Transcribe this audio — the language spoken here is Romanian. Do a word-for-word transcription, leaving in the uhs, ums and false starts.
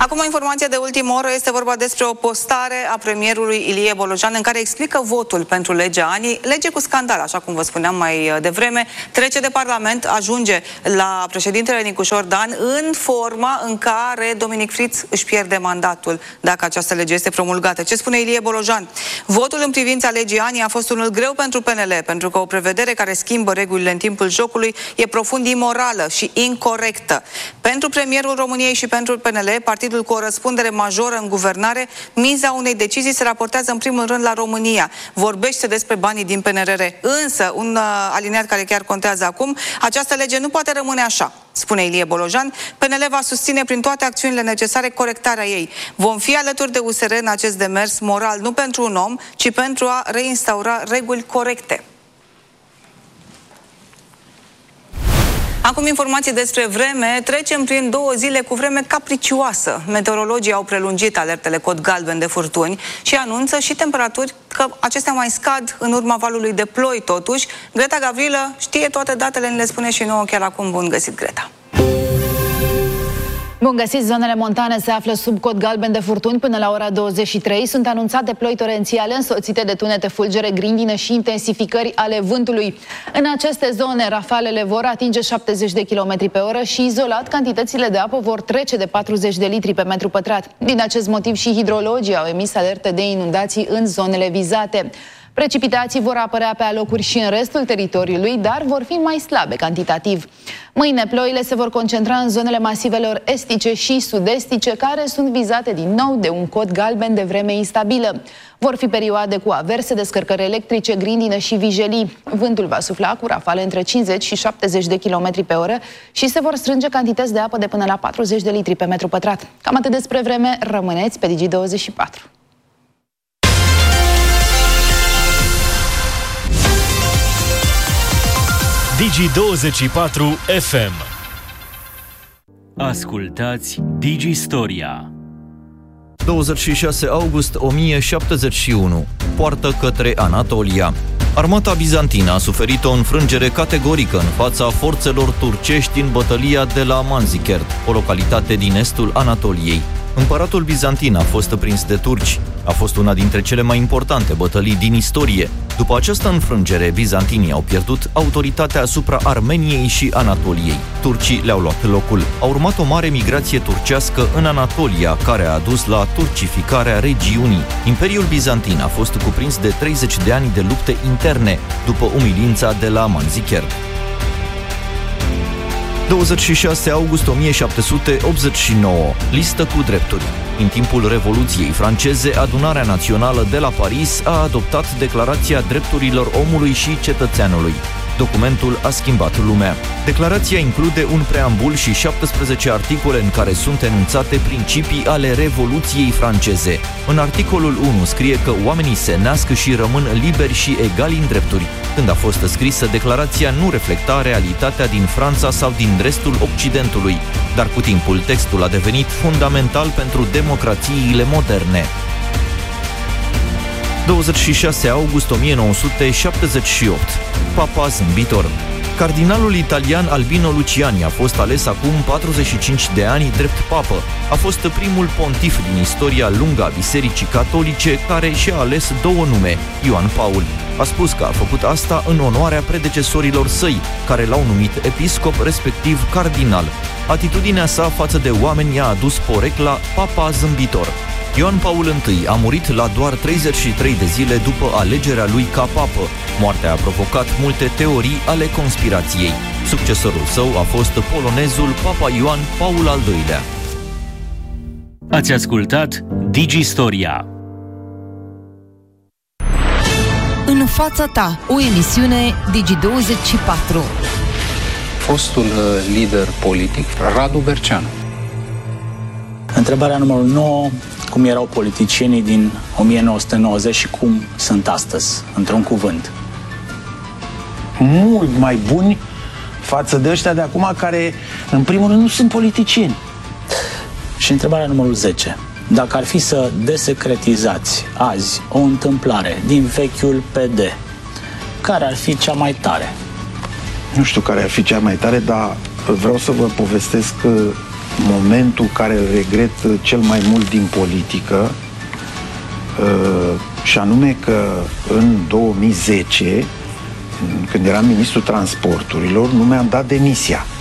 Acum o informație de ultimă oră, este vorba despre o postare a premierului Ilie Bolojan în care explică votul pentru legea A N I, lege cu scandal, așa cum vă spuneam mai devreme, trece de Parlament, ajunge la președintele Nicușor Dan în forma în care Dominic Friț își pierde mandatul dacă această lege este promulgată. Ce spune Ilie Bolojan? Votul în privința legii A N I a fost unul greu pentru P N L, pentru că o prevedere care schimbă regulile în timpul jocului e profund imorală și incorectă. Pentru premierul României și pentru P N L, partidul cu o răspundere majoră în guvernare, miza unei decizii se raportează în primul rând la România. Vorbește despre banii din P N R R. Însă, un uh, alineat care chiar contează acum, această lege nu poate rămâne așa, spune Ilie Bolojan. P N L va susține prin toate acțiunile necesare corectarea ei. Vom fi alături de U S R în acest demers moral, nu pentru un om, ci pentru a reinstaura reguli corecte. Acum informații despre vreme. Trecem prin două zile cu vreme capricioasă. Meteorologii au prelungit alertele cod galben de furtuni și anunță și temperaturi că acestea mai scad în urma valului de ploi totuși. Greta Gavrilă știe toate datele, ne le spune și nouă chiar acum. Bun găsit, Greta! Bun găsit, zonele montane se află sub cod galben de furtuni până la ora douăzeci și trei. Sunt anunțate ploi torențiale însoțite de tunete, fulgere, grindină și intensificări ale vântului. În aceste zone, rafalele vor atinge șaptezeci de kilometri pe oră și izolat cantitățile de apă vor trece de patruzeci de litri pe metru pătrat. Din acest motiv și hidrologii au emis alerte de inundații în zonele vizate. Precipitații vor apărea pe alocuri și în restul teritoriului, dar vor fi mai slabe cantitativ. Mâine ploile se vor concentra în zonele masivelor estice și sud-estice, care sunt vizate din nou de un cod galben de vreme instabilă. Vor fi perioade cu averse, descărcări electrice, grindină și vijelii. Vântul va sufla cu rafale între cincizeci și șaptezeci de kilometri pe oră și se vor strânge cantități de apă de până la patruzeci de litri pe metru pătrat. Cam atât despre vreme, rămâneți pe Digi douăzeci și patru. Digi douăzeci și patru F M. Ascultați Digi Storia. douăzeci și șase august o mie șaptezeci și unu. Poartă către Anatolia. Armata bizantină a suferit o înfrângere categorică în fața forțelor turcești în bătălia de la Manzikert, o localitate din estul Anatoliei. Împăratul bizantin a fost prins de turci. A fost una dintre cele mai importante bătălii din istorie. După această înfrângere, bizantinii au pierdut autoritatea asupra Armeniei și Anatoliei. Turcii le-au luat locul. A urmat o mare migrație turcească în Anatolia, care a dus la turcificarea regiunii. Imperiul bizantin a fost cuprins de treizeci de ani de lupte interne, după umilința de la Manzikert. douăzeci și șase august o mie șapte sute optzeci și nouă. Listă cu drepturi. În timpul Revoluției franceze, Adunarea Națională de la Paris a adoptat Declarația Drepturilor Omului și Cetățeanului. Documentul a schimbat lumea. Declarația include un preambul și șaptesprezece articole în care sunt enunțate principii ale Revoluției franceze. În articolul unu scrie că oamenii se nasc și rămân liberi și egali în drepturi. Când a fost scrisă, declarația nu reflecta realitatea din Franța sau din restul Occidentului, dar cu timpul textul a devenit fundamental pentru democrațiile moderne. douăzeci și șase august o mie nouă sute șaptezeci și opt. Papa zâmbitor. Cardinalul italian Albino Luciani a fost ales acum patruzeci și cinci de ani drept papă. A fost primul pontif din istoria lungă a Bisericii Catolice care și-a ales două nume, Ioan Paul. A spus că a făcut asta în onoarea predecesorilor săi, care l-au numit episcop, respectiv cardinal. Atitudinea sa față de oameni i-a adus porecla Papa zâmbitor. Ioan Paul I a murit la doar treizeci și trei de zile după alegerea lui ca papă. Moartea a provocat multe teorii ale conspirației. Succesorul său a fost polonezul Papa Ioan Paul al doilea. Ați ascultat Digi Storia. În fața ta, o emisiune Digi douăzeci și patru. Fostul lider politic, Radu Berceanu. Întrebarea numărul nouă, cum erau politicienii din o mie nouă sute nouăzeci și cum sunt astăzi, într-un cuvânt? Mult mai buni față de ăștia de acum care, în primul rând, nu sunt politicieni. Și întrebarea numărul zece. Dacă ar fi să desecretizați azi o întâmplare din vechiul P D, care ar fi cea mai tare? Nu știu care ar fi cea mai tare, dar vreau să vă povestesc momentul care îl regret cel mai mult din politică, și anume că în două mii zece, când eram ministrul transporturilor, nu mi-am dat demisia.